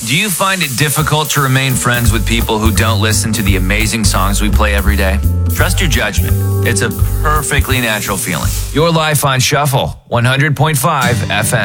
Do you find it difficult to remain friends with people who don't listen to the amazing songs we play every day? Trust your judgment. It's a perfectly natural feeling. Your life on Shuffle, 100.5 FM.